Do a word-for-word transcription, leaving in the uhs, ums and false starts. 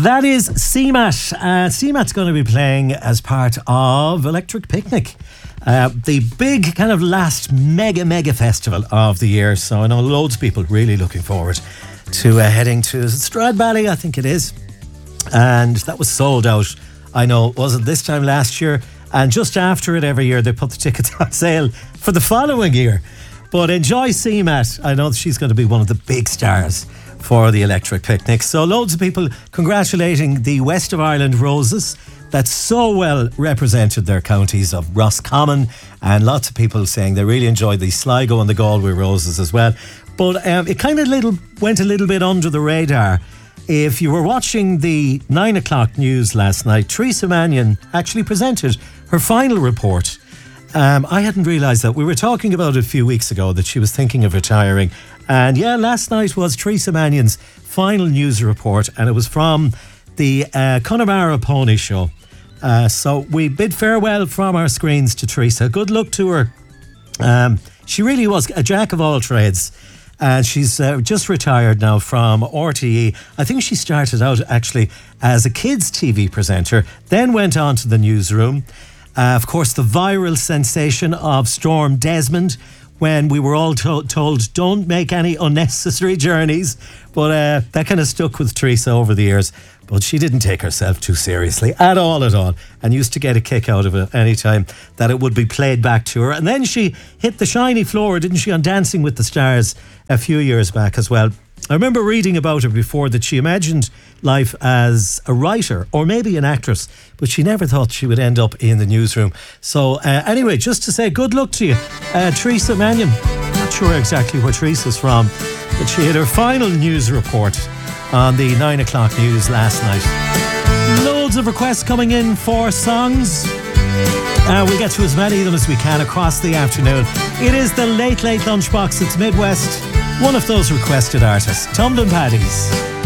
That is C MAT. Uh, C MAT's going to be playing as part of Electric Picnic, uh, the big kind of last mega, mega festival of the year. So I know loads of people really looking forward to uh, heading to Stradbally, I think it is. And that was sold out, I know, was it this time last year? And just after it every year, they put the tickets on sale for the following year. But enjoy C MAT. I know she's going to be one of the big stars for the Electric Picnic. So loads of people congratulating the West of Ireland Roses that so well represented their counties of Roscommon, and lots of people saying they really enjoyed the Sligo and the Galway Roses as well. But um, it kind of little went a little bit under the radar. If you were watching the nine o'clock news last night, Theresa Mannion actually presented her final report. Um, I hadn't realised that. We were talking about it a few weeks ago that she was thinking of retiring. And yeah, last night was Theresa Mannion's final news report, and it was from the uh, Connemara Pony Show. Uh, so we bid farewell from our screens to Theresa. Good luck to her. Um, she really was a jack of all trades. And she's uh, just retired now from R T E. I think she started out actually as a kids' T V presenter, then went on to the newsroom. Uh, of course, the viral sensation of Storm Desmond, when we were all to- told don't make any unnecessary journeys. But uh, that kind of stuck with Theresa over the years. But she didn't take herself too seriously at all at all, and used to get a kick out of it any time that it would be played back to her. And then she hit the shiny floor, didn't she, on Dancing with the Stars a few years back as well. I remember reading about her before that she imagined life as a writer or maybe an actress, but she never thought she would end up in the newsroom. So uh, anyway, just to say good luck to you, uh, Theresa Mannion. Not sure exactly where Theresa's from, but she had her final news report on the nine o'clock news last night. Loads of requests coming in for songs. Uh, we'll get to as many of them as we can across the afternoon. It is the Late Late Lunchbox. It's Midwest. One of those requested artists, Tumbling Paddies.